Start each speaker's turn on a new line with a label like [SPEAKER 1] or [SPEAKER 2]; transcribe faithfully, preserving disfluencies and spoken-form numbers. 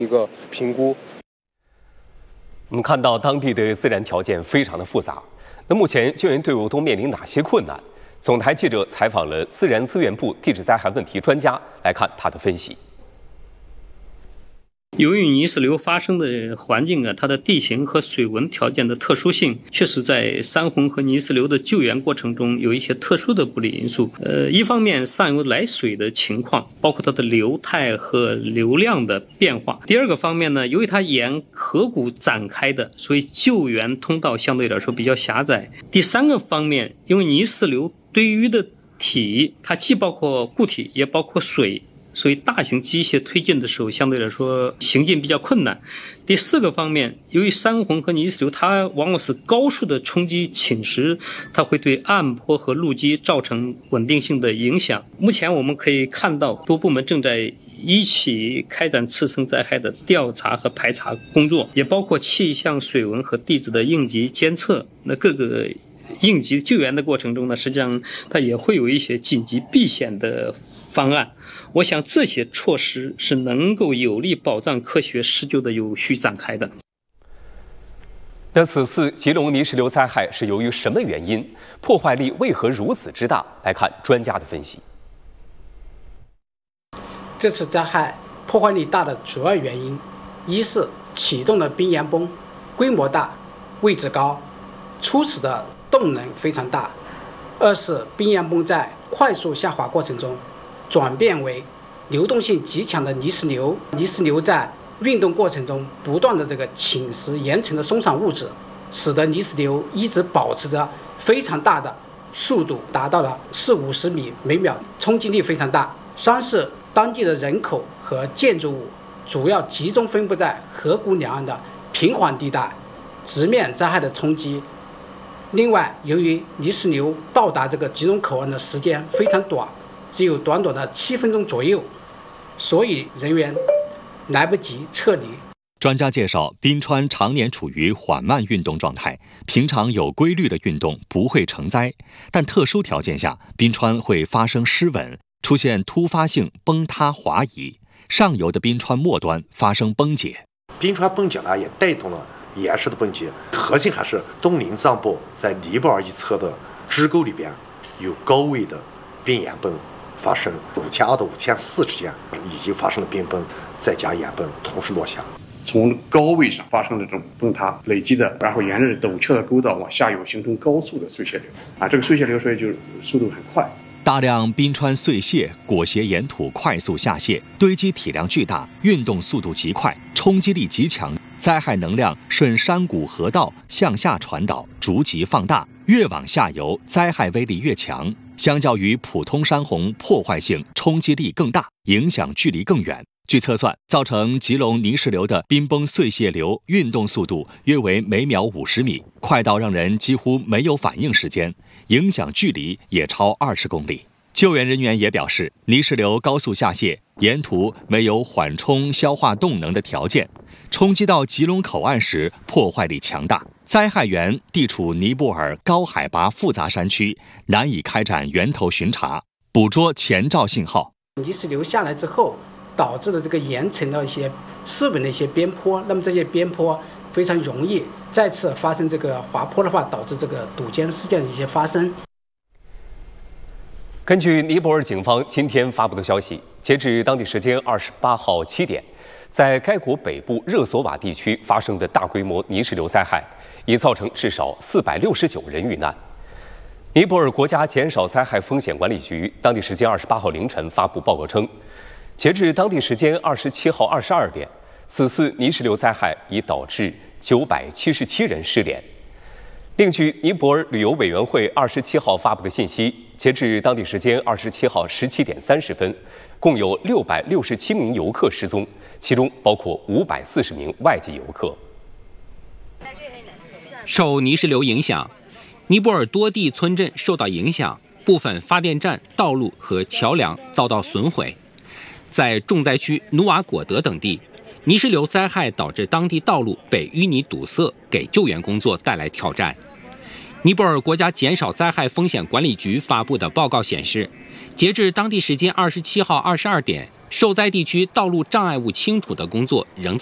[SPEAKER 1] 一个评估。
[SPEAKER 2] 我们看到当地的自然条件非常的复杂，那目前救援队伍都面临哪些困难？总台记者采访了自然资源部地质灾害问题专家，来看他的分析。
[SPEAKER 3] 由于泥石流发生的环境啊，它的地形和水文条件的特殊性，确实在山洪和泥石流的救援过程中有一些特殊的不利因素。呃，一方面上游来水的情况，包括它的流态和流量的变化；第二个方面呢，由于它沿河谷展开的，所以救援通道相对来说比较狭窄；第三个方面，因为泥石流堆淤的体，它既包括固体，也包括水。所以大型机械推进的时候相对来说行进比较困难。第四个方面，由于山洪和泥石流它往往是高速的冲击侵蚀，它会对岸坡和路基造成稳定性的影响。目前我们可以看到多部门正在一起开展次生灾害的调查和排查工作，也包括气象、水文和地质的应急监测。那各个应急救援的过程中呢，实际上它也会有一些紧急避险的方案。我想这些措施是能够有力保障科学施救的有序展开的。
[SPEAKER 2] 那此次吉隆泥石流灾害是由于什么原因？破坏力为何如此之大？来看专家的分析。
[SPEAKER 4] 这次灾害破坏力大的主要原因，一是启动的冰岩崩规模大、位置高、初始的动能非常大；二是冰岩崩在快速下滑过程中转变为流动性极强的泥石流，泥石流在运动过程中不断的这个侵蚀岩层的松散物质，使得泥石流一直保持着非常大的速度，达到了四五十米每秒，冲击力非常大。三是当地的人口和建筑物主要集中分布在河谷两岸的平缓地带，直面灾害的冲击。另外，由于泥石流到达这个吉隆口岸的时间非常短，只有短短的七分钟左右，所以人员来不及撤离。
[SPEAKER 5] 专家介绍，冰川常年处于缓慢运动状态，平常有规律的运动不会成灾，但特殊条件下，冰川会发生失稳，出现突发性崩塌滑移，上游的冰川末端发生崩解。
[SPEAKER 6] 冰川崩解呢，也带动了岩石的崩解，核心还是东林藏布在尼泊尔一侧的支沟里边有高位的冰岩崩发生，五千二到五千四之间已经发生了冰崩，再加岩崩同时落下。
[SPEAKER 7] 从高位上发生的这种崩塌累积的，然后沿着陡峭的沟道往下游形成高速的碎屑流啊，这个碎屑流所以就速度很快。
[SPEAKER 5] 大量冰川碎屑裹挟岩土快速下泄，堆积体量巨大，运动速度极快，冲击力极强，灾害能量顺山谷河道向下传导，逐级放大，越往下游灾害威力越强。相较于普通山洪，破坏性、冲击力更大，影响距离更远。据测算，造成吉隆泥石流的冰崩碎屑流运动速度约为每秒五十米，快到让人几乎没有反应时间，影响距离也超二十公里。救援人员也表示，泥石流高速下泄，沿途没有缓冲消化动能的条件，冲击到吉隆口岸时破坏力强大。灾害源地处尼泊尔高海拔复杂山区，难以开展源头巡查，捕捉前兆信号。
[SPEAKER 4] 泥石流下来之后，导致的这个岩层的一些失稳的一些边坡，那么这些边坡非常容易再次发生这个滑坡的话，导致这个堵间事件的一些发生。
[SPEAKER 2] 根据尼泊尔警方今天发布的消息，截至当地时间二十八号七点，在该国北部热索瓦地区发生的大规模泥石流灾害，已造成至少四百六十九人遇难。尼泊尔国家减少灾害风险管理局当地时间二十八号凌晨发布报告称，截至当地时间二十七号二十二点，此次泥石流灾害已导致九百七十七人失联。另据尼泊尔旅游委员会二十七号发布的信息，截至当地时间二十七号十七点三十分，共有六百六十七名游客失踪，其中包括五百四十名外籍游客。
[SPEAKER 8] 受泥石流影响，尼泊尔多地村镇受到影响，部分发电站、道路和桥梁遭到损毁。在重灾区努瓦果德等地，泥石流灾害导致当地道路被淤泥堵塞，给救援工作带来挑战。尼泊尔国家减少灾害风险管理局发布的报告显示，截至当地时间二十七号二十二点， 受灾地区道路障碍物清除的工作仍